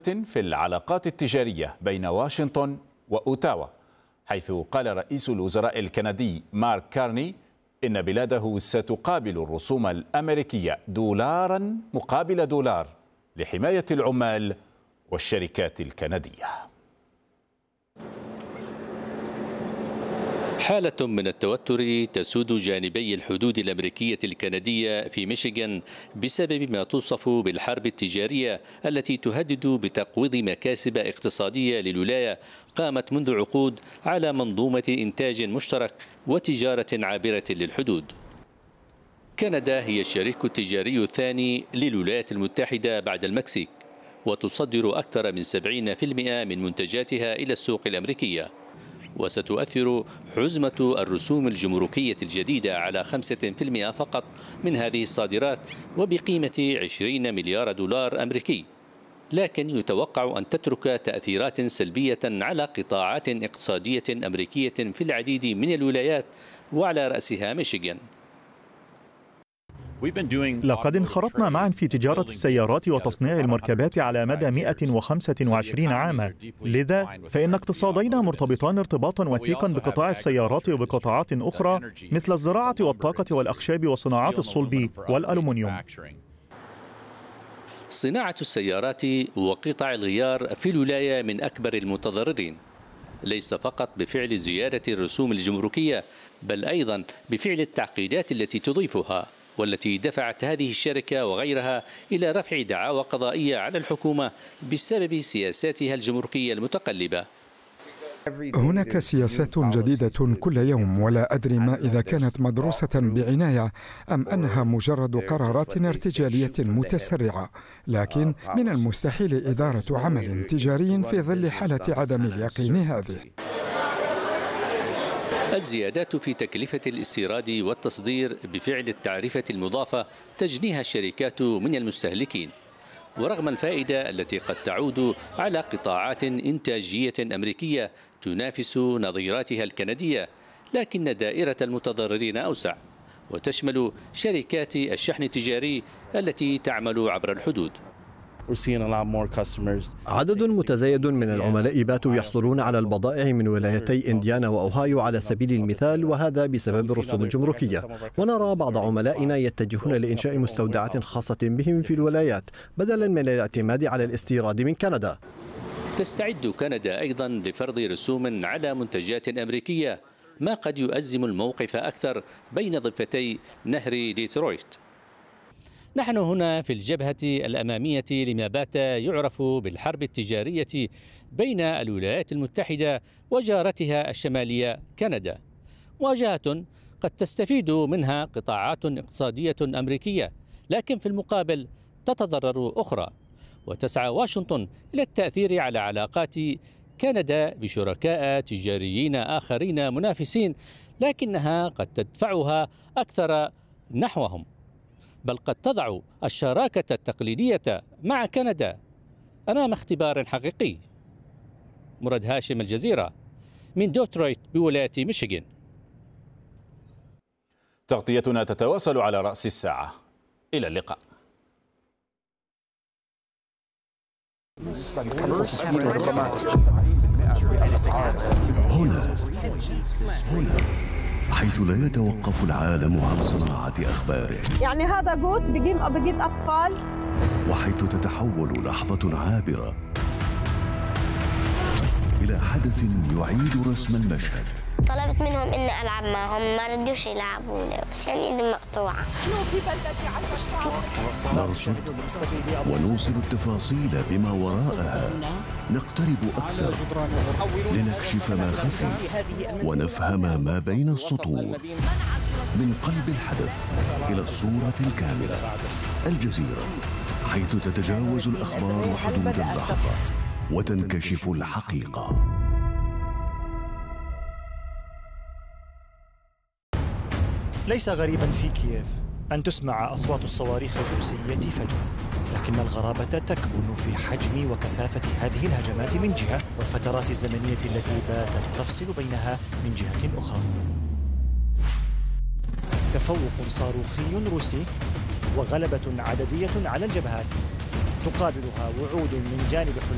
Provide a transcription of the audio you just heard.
في العلاقات التجارية بين واشنطن وأوتاوا، حيث قال رئيس الوزراء الكندي مارك كارني إن بلاده ستقابل الرسوم الأمريكية دولارا مقابل دولار لحماية العمال والشركات الكندية. حالة من التوتر تسود جانبي الحدود الأمريكية الكندية في ميشيغان بسبب ما توصف بالحرب التجارية التي تهدد بتقويض مكاسب اقتصادية للولاية قامت منذ عقود على منظومة إنتاج مشترك وتجارة عابرة للحدود. كندا هي الشريك التجاري الثاني للولايات المتحدة بعد المكسيك، وتصدر أكثر من 70% من منتجاتها إلى السوق الأمريكية. وستؤثر حزمة الرسوم الجمركية الجديدة على 5% فقط من هذه الصادرات وبقيمة 20 مليار دولار أمريكي، لكن يتوقع أن تترك تأثيرات سلبية على قطاعات اقتصادية أمريكية في العديد من الولايات وعلى رأسها ميشيغان. لقد انخرطنا معا في تجارة السيارات وتصنيع المركبات على مدى 125 عاما، لذا فإن اقتصادينا مرتبطان ارتباطا وثيقا بقطاع السيارات وبقطاعات أخرى مثل الزراعة والطاقة والأخشاب وصناعات الصلب والألومنيوم. صناعة السيارات وقطع الغيار في الولاية من أكبر المتضررين، ليس فقط بفعل زيادة الرسوم الجمركية بل أيضا بفعل التعقيدات التي تضيفها، والتي دفعت هذه الشركة وغيرها إلى رفع دعاوى قضائية على الحكومة بسبب سياساتها الجمركية المتقلبة. هناك سياسات جديدة كل يوم، ولا أدري ما إذا كانت مدروسة بعناية أم أنها مجرد قرارات ارتجالية متسرعة، لكن من المستحيل إدارة عمل تجاري في ظل حالة عدم اليقين هذه. الزيادات في تكلفة الاستيراد والتصدير بفعل التعرفة المضافة تجنيها الشركات من المستهلكين، ورغم الفائدة التي قد تعود على قطاعات إنتاجية أمريكية تنافس نظيراتها الكندية، لكن دائرة المتضررين أوسع وتشمل شركات الشحن التجاري التي تعمل عبر الحدود. عدد متزايد من العملاء باتوا يحصلون على البضائع من ولايتي إنديانا وأوهايو على سبيل المثال، وهذا بسبب الرسوم الجمركية. ونرى بعض عملائنا يتجهون لإنشاء مستودعات خاصة بهم في الولايات بدلا من الاعتماد على الاستيراد من كندا. تستعد كندا أيضا لفرض رسوم على منتجات أمريكية، ما قد يؤزم الموقف أكثر بين ضفتي نهر ديترويت. نحن هنا في الجبهة الأمامية لما بات يعرف بالحرب التجارية بين الولايات المتحدة وجارتها الشمالية كندا، مواجهة قد تستفيد منها قطاعات اقتصادية أمريكية، لكن في المقابل تتضرر أخرى، وتسعى واشنطن إلى التأثير على علاقات كندا بشركاء تجاريين آخرين منافسين، لكنها قد تدفعها أكثر نحوهم، بل قد تضع الشراكة التقليدية مع كندا أمام اختبار حقيقي. مراد هاشم، الجزيرة، من ديترويت بولاية ميشيغان. تغطيتنا تتواصل على رأس الساعة. إلى اللقاء. هنا حيث لا يتوقف العالم عن صناعة أخباره، يعني هذا جوت بجيب أطفال، وحيث تتحول لحظة عابرة إلى حدث يعيد رسم المشهد. طلبت منهم إني ألعب معهم، ما ردوش يلعبوني عشان إيدي مقطوعة. نرصد ونوصل التفاصيل بما وراءها، نقترب أكثر لنكشف ما خفي ونفهم ما بين السطور. من قلب الحدث إلى الصورة الكاملة، الجزيرة، حيث تتجاوز الأخبار حدود اللحظة وتنكشف الحقيقة. ليس غريبا في كييف أن تسمع أصوات الصواريخ الروسية فجأة، لكن الغرابة تكمن في حجم وكثافة هذه الهجمات من جهة، والفترات الزمنية التي باتت تفصل بينها من جهة أخرى. تفوق صاروخي روسي وغلبة عددية على الجبهات تقابلها وعود من جانب حلفائها